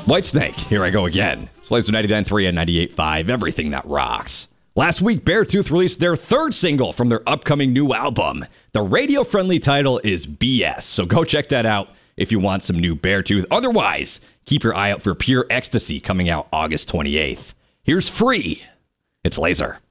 Whitesnake, here I go again. Slaves 99.3 and 98.5, everything that rocks. Last week, Beartooth released their third single from their upcoming new album. The radio-friendly title is BS, so go check that out if you want some new Beartooth. Otherwise, keep your eye out for Pure Ecstasy coming out August 28th. Here's Free. It's Laser.